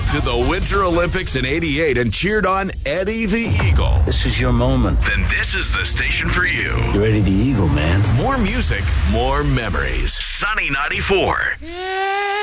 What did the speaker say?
to the Winter Olympics in '88 and cheered on Eddie the Eagle, This is your moment. then this is the station for you. You're Eddie the Eagle, man. More music, more memories. Sunny 94.